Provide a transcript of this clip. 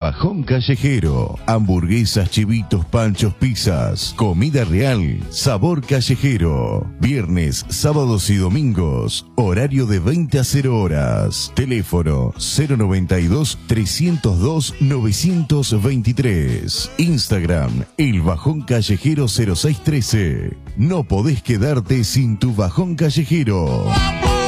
Bajón Callejero. Hamburguesas, chivitos, panchos, pizzas. Comida real. Sabor callejero. Viernes, sábados y domingos. Horario de 20 a 0 horas. Teléfono 092-302-923. Instagram, El Bajón Callejero 0613. No podés quedarte sin tu Bajón Callejero.